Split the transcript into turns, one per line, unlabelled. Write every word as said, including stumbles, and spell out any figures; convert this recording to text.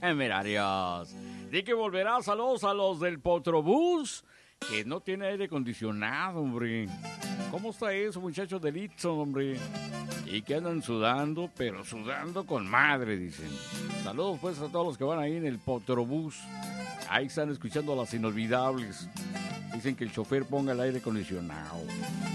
temerarios. Di que volverá. Saludos a los del Potrobús, que no tiene aire acondicionado, hombre. ¿Cómo está eso, muchachos del Itzo, hombre? Y que andan sudando, pero sudando con madre, dicen. Saludos pues a todos los que van ahí en el Potrobús. Ahí están escuchando a las inolvidables. Dicen que el chofer ponga el aire acondicionado.